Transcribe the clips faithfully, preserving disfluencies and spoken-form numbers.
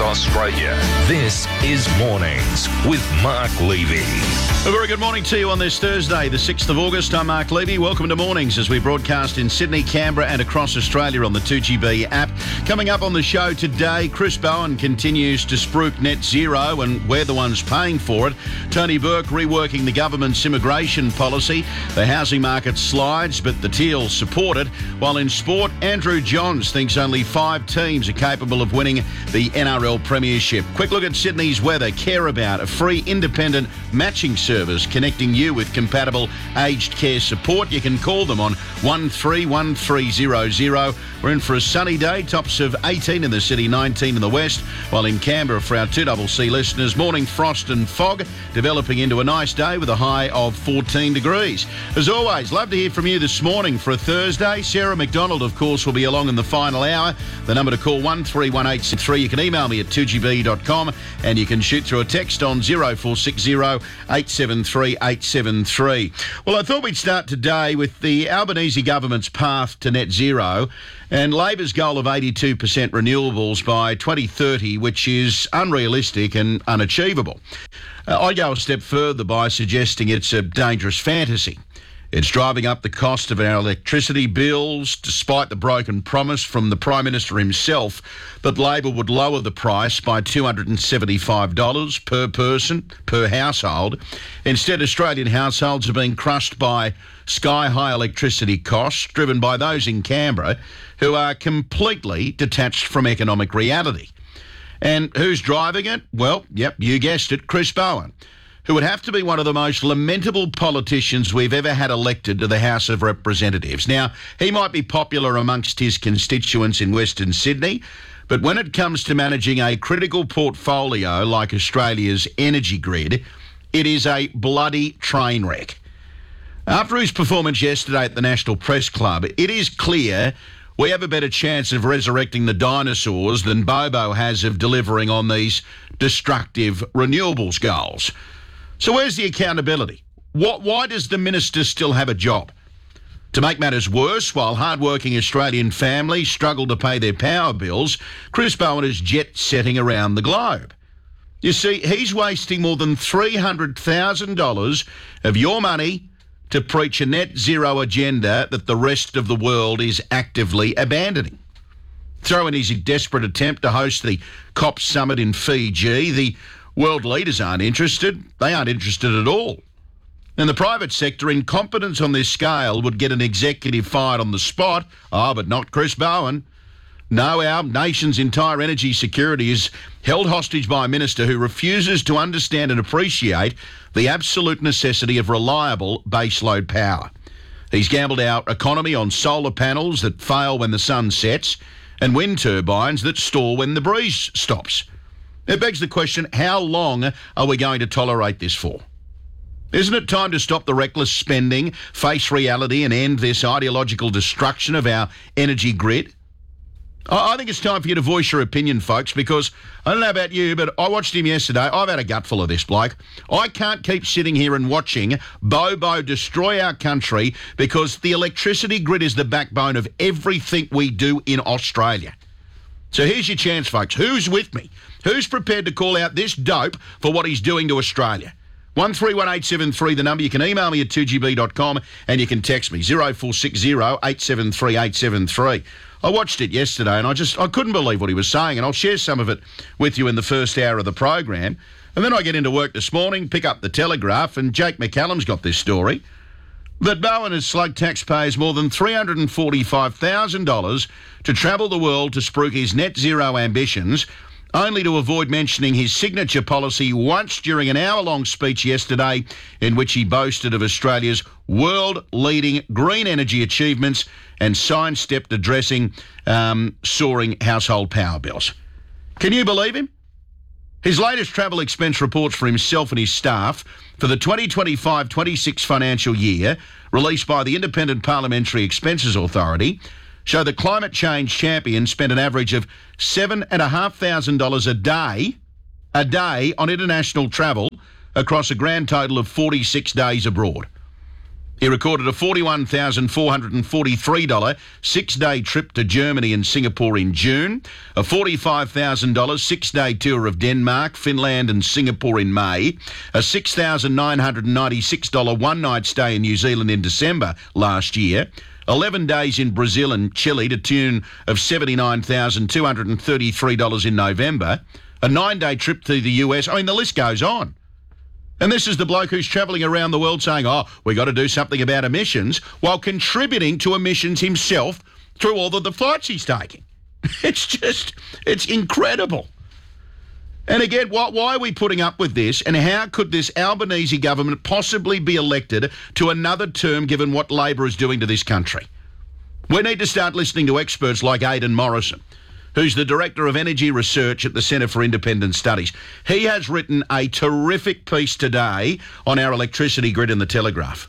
Australia. This is Mornings with Mark Levy. A very good morning to you on this Thursday, the sixth of August. I'm Mark Levy. Welcome to Mornings as we broadcast in Sydney, Canberra and across Australia on the two G B app. Coming up on the show today, Chris Bowen continues to spruik net zero and we're the ones paying for it. Tony Burke reworking the government's immigration policy. The housing market slides, but the Teals support it. While in sport, Andrew Johns thinks only five teams are capable of winning the N R L Premiership. Quick look at Sydney's weather. Care About, a free independent matching service connecting you with compatible aged care support. You can call them on one three one three zero zero. We're in for a sunny day, tops of eighteen in the city, nineteen in the west, while in Canberra for our two C C listeners, morning frost and fog developing into a nice day with a high of fourteen degrees. As always, love to hear from you this morning for a Thursday. Sarah McDonald, of course, will be along in the final hour. The number to call one three one eight six three. You can email me at two g b dot com and you can shoot through a text on zero four six zero eight seven three eight seven three. Well, I thought we'd start today with the Albanese government's path to net zero and Labor's goal of eighty-two percent renewables by twenty thirty, which is unrealistic and unachievable. Uh, I go a step further by suggesting it's a dangerous fantasy. It's driving up the cost of our electricity bills, despite the broken promise from the Prime Minister himself that Labor would lower the price by two hundred seventy-five dollars per person, per household. Instead, Australian households are being crushed by sky-high electricity costs driven by those in Canberra who are completely detached from economic reality. And who's driving it? Well, yep, you guessed it, Chris Bowen, who would have to be one of the most lamentable politicians we've ever had elected to the House of Representatives. Now, he might be popular amongst his constituents in Western Sydney, but when it comes to managing a critical portfolio like Australia's energy grid, it is a bloody train wreck. After his performance yesterday at the National Press Club, it is clear we have a better chance of resurrecting the dinosaurs than Bobo has of delivering on these destructive renewables goals. So where's the accountability? What, why does the minister still have a job? To make matters worse, while hard-working Australian families struggle to pay their power bills, Chris Bowen is jet-setting around the globe. You see, he's wasting more than three hundred thousand dollars of your money to preach a net zero agenda that the rest of the world is actively abandoning. Throw in his desperate attempt to host the COP summit in Fiji. The world leaders aren't interested. They aren't interested at all. In the private sector, incompetence on this scale would get an executive fired on the spot. Oh, but not Chris Bowen. No, our nation's entire energy security is held hostage by a minister who refuses to understand and appreciate the absolute necessity of reliable baseload power. He's gambled our economy on solar panels that fail when the sun sets and wind turbines that stall when the breeze stops. It begs the question, how long are we going to tolerate this for? Isn't it time to stop the reckless spending, face reality and end this ideological destruction of our energy grid? I think it's time for you to voice your opinion, folks, because I don't know about you, but I watched him yesterday. I've had a gutful of this bloke. I can't keep sitting here and watching Bobo destroy our country because the electricity grid is the backbone of everything we do in Australia. So here's your chance, folks. Who's with me? Who's prepared to call out this dope for what he's doing to Australia? one three one eight seven three, the number. You can email me at two g b dot com and you can text me, zero four six zero eight seven three eight seven three. I watched it yesterday and I just, I couldn't believe what he was saying, and I'll share some of it with you in the first hour of the program. And then I get into work this morning, pick up the Telegraph, and Jake McCallum's got this story that Bowen has slugged taxpayers more than three hundred forty-five thousand dollars to travel the world to spruik his net zero ambitions, only to avoid mentioning his signature policy once during an hour-long speech yesterday in which he boasted of Australia's world-leading green energy achievements and sidestepped addressing um, soaring household power bills. Can you believe him? His latest travel expense reports for himself and his staff for the twenty twenty-five twenty-six financial year, released by the Independent Parliamentary Expenses Authority, show that climate change champions spent an average of seven thousand five hundred dollars a day, a day on international travel across a grand total of forty-six days abroad. He recorded a forty-one thousand four hundred forty-three dollars six-day trip to Germany and Singapore in June, a forty-five thousand dollars six-day tour of Denmark, Finland and Singapore in May, a six thousand nine hundred ninety-six dollars one-night stay in New Zealand in December last year, eleven days in Brazil and Chile to tune of seventy-nine thousand two hundred thirty-three dollars in November, a nine-day trip to the U S. I mean, the list goes on. And this is the bloke who's travelling around the world saying, oh, we got to do something about emissions, while contributing to emissions himself through all of the flights he's taking. It's just, it's incredible. And again, why, why are we putting up with this, and how could this Albanese government possibly be elected to another term given what Labor is doing to this country? We need to start listening to experts like Aidan Morrison, who's the Director of Energy Research at the Centre for Independent Studies. He has written a terrific piece today on our electricity grid in the Telegraph.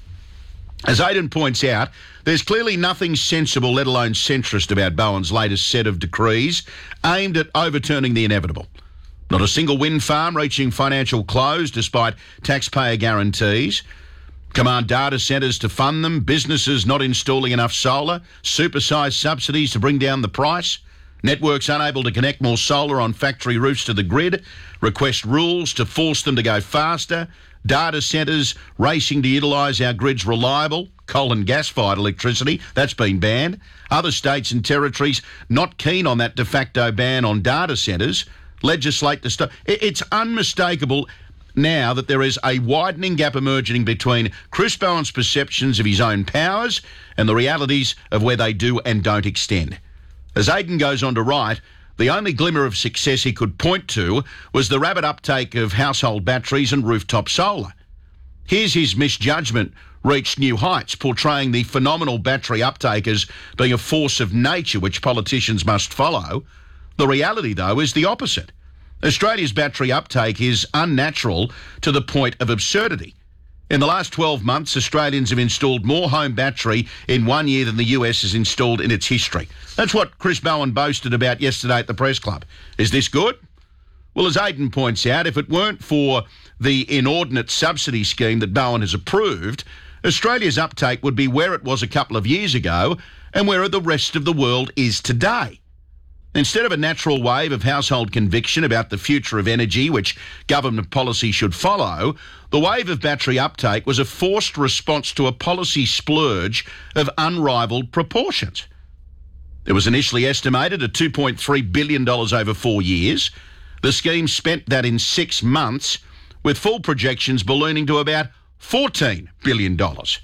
As Aidan points out, there's clearly nothing sensible, let alone centrist, about Bowen's latest set of decrees aimed at overturning the inevitable. Not a single wind farm reaching financial close despite taxpayer guarantees. Command data centres to fund them, businesses not installing enough solar, supersized subsidies to bring down the price, networks unable to connect more solar on factory roofs to the grid, request rules to force them to go faster, data centres racing to utilise our grid's reliable coal and gas-fired electricity, that's been banned. Other states and territories not keen on that de facto ban on data centres, legislate to stop. It's unmistakable now that there is a widening gap emerging between Chris Bowen's perceptions of his own powers and the realities of where they do and don't extend. As Aidan goes on to write, the only glimmer of success he could point to was the rapid uptake of household batteries and rooftop solar. Here's his misjudgment reached new heights, portraying the phenomenal battery uptake as being a force of nature which politicians must follow. The reality, though, is the opposite. Australia's battery uptake is unnatural to the point of absurdity. In the last twelve months, Australians have installed more home battery in one year than the U S has installed in its history. That's what Chris Bowen boasted about yesterday at the press club. Is this good? Well, as Aidan points out, if it weren't for the inordinate subsidy scheme that Bowen has approved, Australia's uptake would be where it was a couple of years ago and where the rest of the world is today. Instead of a natural wave of household conviction about the future of energy, which government policy should follow, the wave of battery uptake was a forced response to a policy splurge of unrivalled proportions. It was initially estimated at two point three billion dollars over four years. The scheme spent that in six months, with full projections ballooning to about fourteen billion dollars.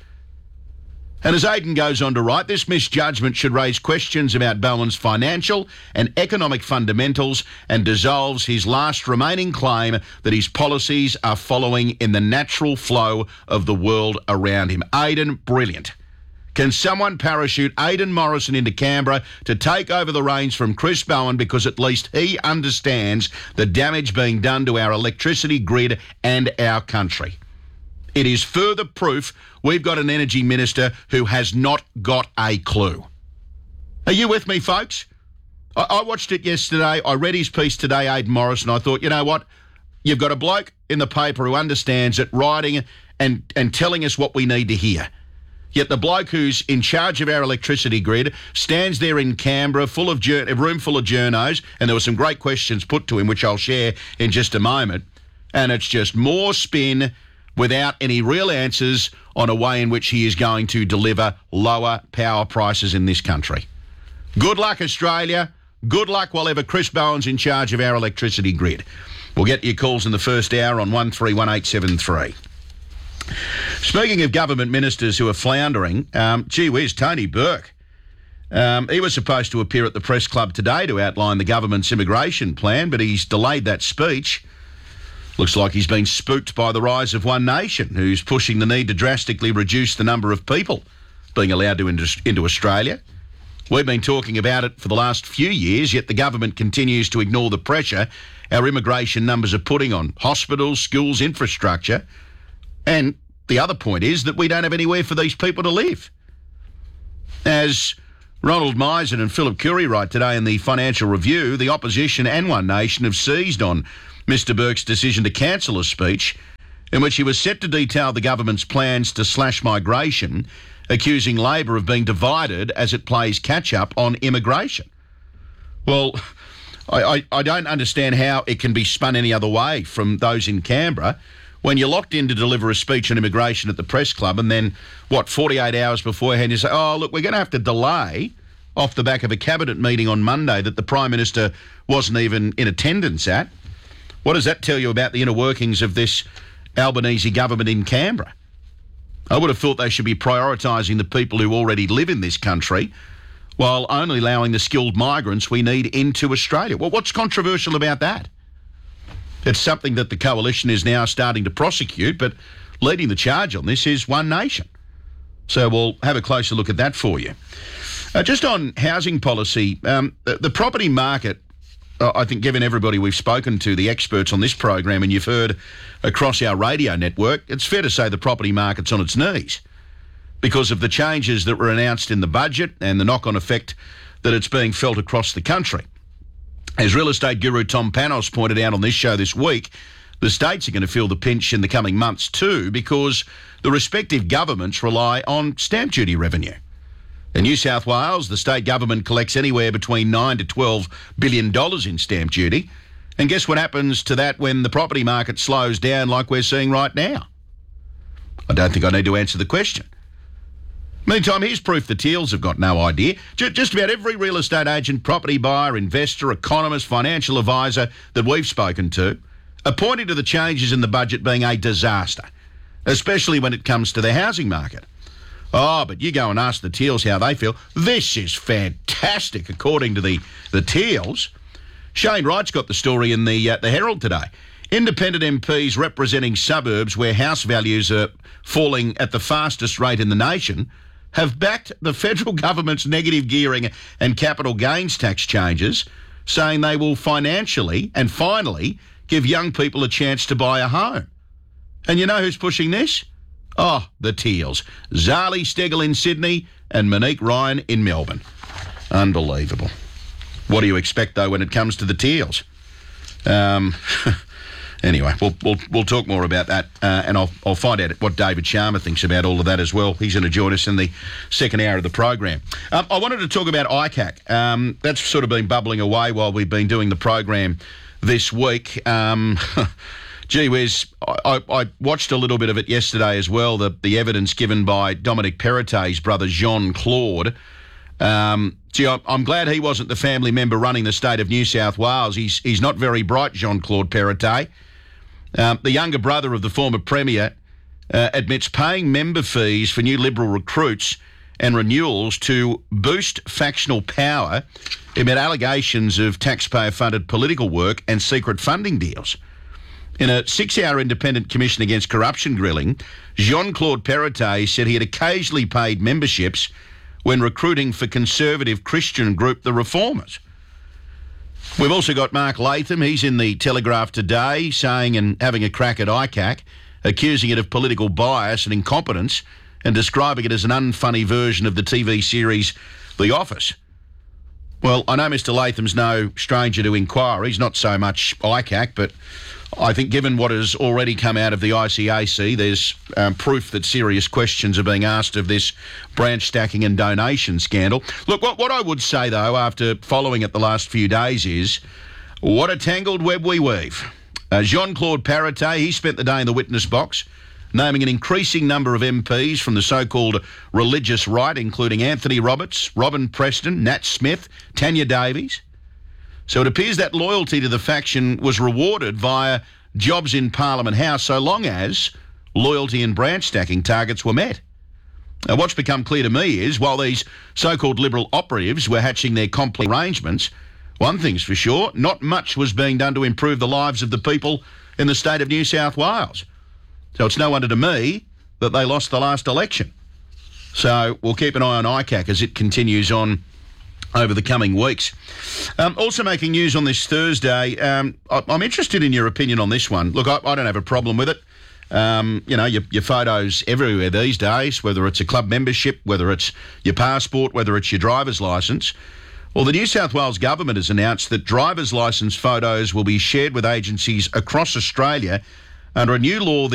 And as Aidan goes on to write, this misjudgment should raise questions about Bowen's financial and economic fundamentals and dissolves his last remaining claim that his policies are following in the natural flow of the world around him. Aidan, brilliant. Can someone parachute Aidan Morrison into Canberra to take over the reins from Chris Bowen, because at least he understands the damage being done to our electricity grid and our country? It is further proof we've got an energy minister who has not got a clue. Are you with me, folks? I, I watched it yesterday. I read his piece today, Aidan Morrison. I thought, you know what? You've got a bloke in the paper who understands it, writing and, and telling us what we need to hear. Yet the bloke who's in charge of our electricity grid stands there in Canberra, full of jour- a room full of journos, and there were some great questions put to him, which I'll share in just a moment. And it's just more spin without any real answers on a way in which he is going to deliver lower power prices in this country. Good luck, Australia. Good luck while ever Chris Bowen's in charge of our electricity grid. We'll get your calls in the first hour on one three one eight seven three. Speaking of government ministers who are floundering, um, gee whiz, Tony Burke. Um, he was supposed to appear at the press club today to outline the government's immigration plan, but he's delayed that speech. Looks like he's been spooked by the rise of One Nation, who's pushing the need to drastically reduce the number of people being allowed to into, into Australia. We've been talking about it for the last few years, yet the government continues to ignore the pressure our immigration numbers are putting on hospitals, schools, infrastructure. And the other point is that we don't have anywhere for these people to live. As Ronald Meisen and Philip Curry write today in the Financial Review, the opposition and One Nation have seized on Mister Burke's decision to cancel a speech in which he was set to detail the government's plans to slash migration, accusing Labor of being divided as it plays catch-up on immigration. Well, I, I, I don't understand how it can be spun any other way from those in Canberra when you're locked in to deliver a speech on immigration at the press club and then, what, forty-eight hours beforehand you say, oh, look, we're going to have to delay off the back of a cabinet meeting on Monday that the Prime Minister wasn't even in attendance at. What does that tell you about the inner workings of this Albanese government in Canberra? I would have thought they should be prioritising the people who already live in this country while only allowing the skilled migrants we need into Australia. Well, what's controversial about that? It's something that the coalition is now starting to prosecute, but leading the charge on this is One Nation. So we'll have a closer look at that for you. Uh, just on housing policy, um, the, the property market, uh, I think given everybody we've spoken to, the experts on this program, and you've heard across our radio network, it's fair to say the property market's on its knees because of the changes that were announced in the budget and the knock-on effect that it's being felt across the country. As real estate guru Tom Panos pointed out on this show this week, the states are going to feel the pinch in the coming months too because the respective governments rely on stamp duty revenue. In New South Wales, the state government collects anywhere between nine to twelve billion dollars in stamp duty. And guess what happens to that when the property market slows down like we're seeing right now? I don't think I need to answer the question. Meantime, here's proof the Teals have got no idea. Just about every real estate agent, property buyer, investor, economist, financial advisor that we've spoken to are pointing to the changes in the budget being a disaster, especially when it comes to the housing market. Oh, but you go and ask the Teals how they feel. This is fantastic, according to the, the Teals. Shane Wright's got the story in the, uh, the Herald today. Independent M Ps representing suburbs where house values are falling at the fastest rate in the nation have backed the federal government's negative gearing and capital gains tax changes, saying they will financially and finally give young people a chance to buy a home. And you know who's pushing this? Oh, the Teals. Zali Steggall in Sydney and Monique Ryan in Melbourne. Unbelievable. What do you expect, though, when it comes to the Teals? Um... Anyway, we'll we'll we'll talk more about that, uh, and I'll I'll find out what David Sharma thinks about all of that as well. He's going to join us in the second hour of the program. Um, I wanted to talk about I C A C. Um, that's sort of been bubbling away while we've been doing the program this week. Um, gee whiz, I, I watched a little bit of it yesterday as well. The the evidence given by Dominic Perrottet's brother Jean-Claude. Um, gee, I'm glad he wasn't the family member running the state of New South Wales. He's he's not very bright, Jean-Claude Perrottet. Um, the younger brother of the former Premier uh, admits paying member fees for new Liberal recruits and renewals to boost factional power amid allegations of taxpayer-funded political work and secret funding deals. In a six-hour independent commission against corruption grilling, Jean-Claude Perrottet said he had occasionally paid memberships when recruiting for conservative Christian group The Reformers. We've also got Mark Latham. He's in the Telegraph today saying and having a crack at I C A C, accusing it of political bias and incompetence and describing it as an unfunny version of the T V series The Office. Well, I know Mister Latham's no stranger to inquiries, not so much I C A C, but I think given what has already come out of the I C A C, there's um, proof that serious questions are being asked of this branch stacking and donation scandal. Look, what, what I would say, though, after following it the last few days is, what a tangled web we weave. Uh, Jean-Claude Perrottet, he spent the day in the witness box, naming an increasing number of M Ps from the so-called religious right, including Anthony Roberts, Robin Preston, Nat Smith, Tanya Davies. So it appears that loyalty to the faction was rewarded via jobs in Parliament House so long as loyalty and branch stacking targets were met. Now, what's become clear to me is while these so-called Liberal operatives were hatching their complex arrangements, one thing's for sure, not much was being done to improve the lives of the people in the state of New South Wales. So it's no wonder to me that they lost the last election. So we'll keep an eye on I C A C as it continues on over the coming weeks. Um, also making news on this Thursday, um, I, I'm interested in your opinion on this one. Look, I, I don't have a problem with it. Um, you know, your, your photos everywhere these days, whether it's a club membership, whether it's your passport, whether it's your driver's licence. Well, the New South Wales government has announced that driver's licence photos will be shared with agencies across Australia under a new law